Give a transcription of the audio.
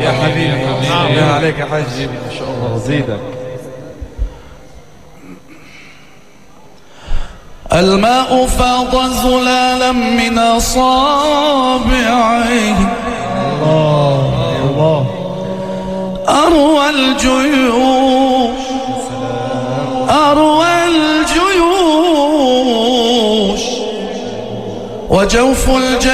يا حبيبي يا عليك يا حاج، ما شاء الله زيدك. الماء فاض زلالا من أصابعه الله أروى الجيوش أروى الجيوش وجوف الجيش